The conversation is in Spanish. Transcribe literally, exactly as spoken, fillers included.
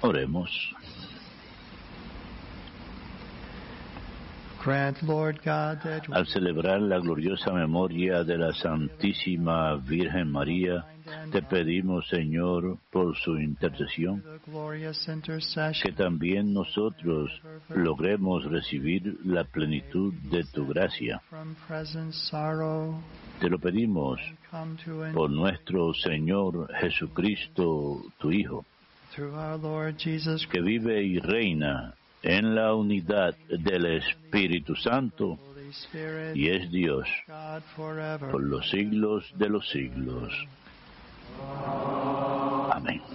Oremos. Grant, Lord God, that Al celebrar la gloriosa memoria de la Santísima Virgen María, te pedimos, Señor, por su intercesión, que también nosotros logremos recibir la plenitud de tu gracia. Te lo pedimos por nuestro Señor Jesucristo, tu Hijo, que vive y reina en la unidad del Espíritu Santo y es Dios por los siglos de los siglos. Amén.